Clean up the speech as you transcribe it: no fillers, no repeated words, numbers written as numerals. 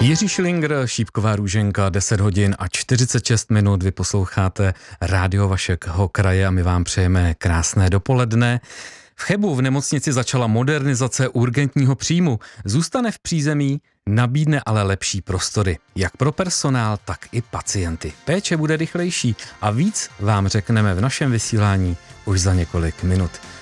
Jiří Šilingr, Šípková Růženka, 10 hodin a 46 minut. Vy posloucháte rádio vašeho kraje a my vám přejeme krásné dopoledne. V Chebu v nemocnici začala modernizace urgentního příjmu. Zůstane v přízemí, nabídne ale lepší prostory. Jak pro personál, tak i pacienty. Péče bude rychlejší a víc vám řekneme v našem vysílání už za několik minut.